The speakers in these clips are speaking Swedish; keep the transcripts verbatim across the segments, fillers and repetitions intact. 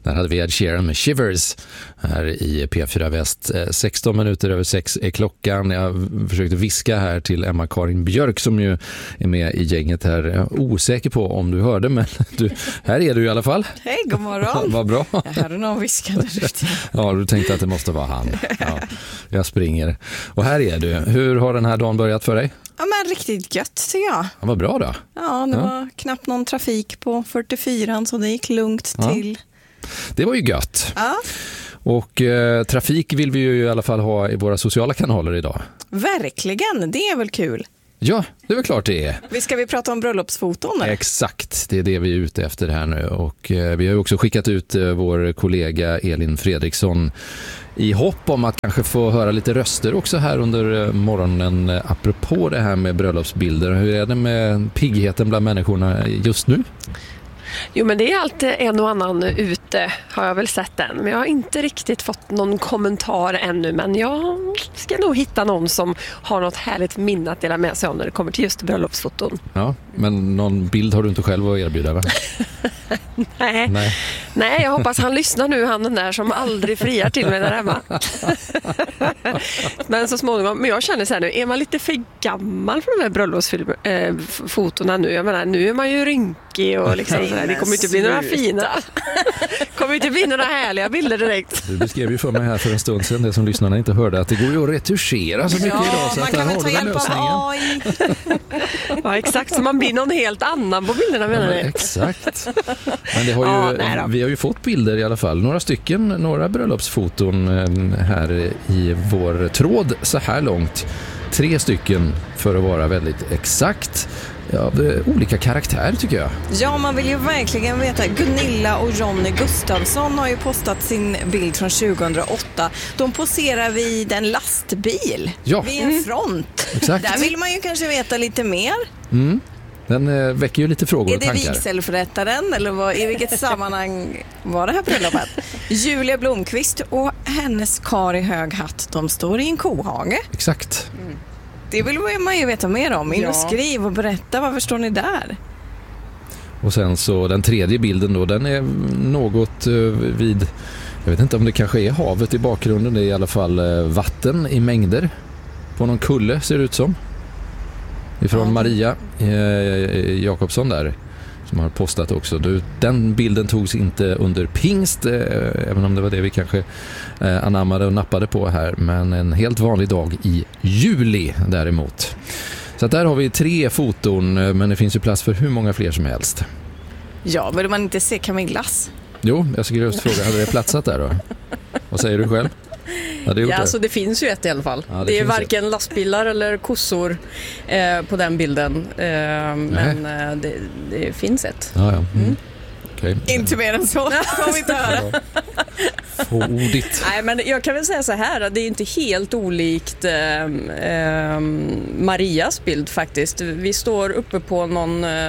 Där hade vi Ed Sheeran med Shivers här i P fyra Väst. sexton minuter över sex är klockan. Jag försökte viska här till Emma-Karin Björk som ju är med i gänget här. Jag är osäker på om du hörde, men du, här är du i alla fall. Hej, god morgon. Vad bra. Jag hörde någon viskade. Ja, du tänkte att det måste vara han. Ja, jag springer. Och här är du. Hur har den här dagen börjat för dig? Ja, men riktigt gött tycker jag. Ja, vad bra då. Ja, det ja. var knappt någon trafik på fyrtiofyran så det gick lugnt ja. till. Det var ju gött. Ja. Och eh, trafik vill vi ju i alla fall ha i våra sociala kanaler idag. Verkligen, det är väl kul. Ja, det är väl klart det är. Vi ska vi prata om bröllopsfoton? Eller? Exakt, det är det vi är ute efter här nu. Och eh, vi har ju också skickat ut eh, vår kollega Elin Fredriksson i hopp om att kanske få höra lite röster också här under morgonen apropå det här med bröllopsbilder. Hur är det med piggheten bland människorna just nu? Jo, men det är alltid en och annan ute har jag väl sett den. Men jag har inte riktigt fått någon kommentar ännu. Men jag ska nog hitta någon som har något härligt minne att dela med sig om när det kommer till just bröllopsfoton. Ja, men någon bild har du inte själv att erbjuda, va? Nej. Nej. Nej, jag hoppas han lyssnar nu, han den där som aldrig friar till mig där hemma. Men så småningom, men jag känner så här nu, är man lite för gammal för de här bröllopsfotona nu? Jag menar, nu är man ju rynkig och liksom så här, det kommer inte bli några fina. Det kommer inte bli några härliga bilder direkt. Du beskrev ju för mig här för en stund sedan, det som lyssnarna inte hörde, att det går ju att retuschera så mycket ja, idag. Så man att kan väl har ta hjälp lösningen. av A I. Ja, exakt, så man blir någon helt annan på bilderna, menar ja, du? Exakt. Men det har ju, ja, vi har ju fått bilder i alla fall, några stycken, några bröllopsfoton här i vår tråd så här långt. Tre stycken för att vara väldigt exakt. Ja, olika karaktär tycker jag. Ja, man vill ju verkligen veta. Gunilla och Ronny Gustafsson har ju postat sin bild från tjugohundraåtta. De poserar vid en lastbil ja. vid en front. Exakt. Där vill man ju kanske veta lite mer. Mm. Den eh, väcker ju lite frågor och tankar. Är det vigselförrättaren eller vad, i vilket sammanhang var det här bröllopet? Julia Blomqvist och hennes kar i hög hatt, de står i en kohage. Exakt. Mm. Det vill man ju veta mer om. In ja. och skriv och berätta, varför står ni där? Och sen så den tredje bilden då, den är något eh, vid, jag vet inte om det kanske är havet i bakgrunden, det är i alla fall eh, vatten i mängder. På någon kulle ser det ut som. Ifrån ja. Maria eh, Jakobsson där, som har postat också. Den bilden togs inte under pingst, eh, även om det var det vi kanske eh, anammade och nappade på här. Men en helt vanlig dag i juli däremot. Så att där har vi tre foton, men det finns ju plats för hur många fler som helst. Ja, vill man inte se Camillas? Jo, jag skulle just fråga, hade det platsat där då? Vad säger du själv? Ja, det, ja det. Så det finns ju ett i alla fall. Ja, det det är varken ett. lastbilar eller kossor eh, på den bilden. Eh, men eh, det, det finns ett. Ja, ja. Mm. Mm. Okay. Inte mer än så. Får vi inte höra. Fåordigt. Nej, men jag kan väl säga så här, det är inte helt olikt eh, eh, Marias bild faktiskt. Vi står uppe på någon eh,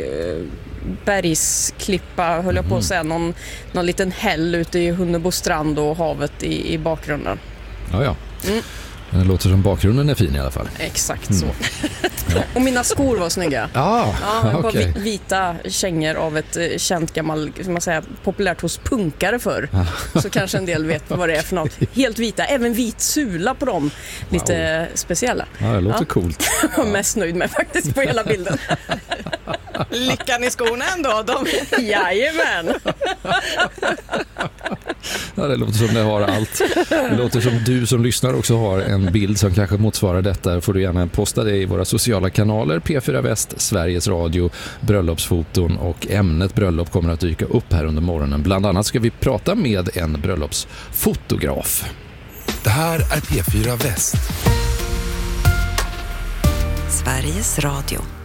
bergsklippa, höll jag på att säga, någon, någon liten häll ute i Hunnebo strand och havet i, i bakgrunden. Ja, ja. Mm. Det låter som bakgrunden är fin i alla fall. Exakt så. Mm. Ja. Och mina skor var snygga. Ah, ja, okay. På vita kängor av ett känt gammal, som man säger, populärt hos punkare för. Ah. Så kanske en del vet vad det är för något. Helt vita, även vit sula på dem. Lite wow. speciella. Ja, det låter ja. coolt. Jag var mest nöjd med faktiskt på hela bilden. Lyckan i skorna ändå. De... Jajamän. Ja, det låter som det har allt. Det låter som du som lyssnar också har en bild som kanske motsvarar detta. Får du gärna posta det i våra sociala kanaler. P fyra Väst, Sveriges Radio, bröllopsfoton, och ämnet bröllop kommer att dyka upp här under morgonen. Bland annat ska vi prata med en bröllopsfotograf. Det här är P fyra Väst. Sveriges Radio.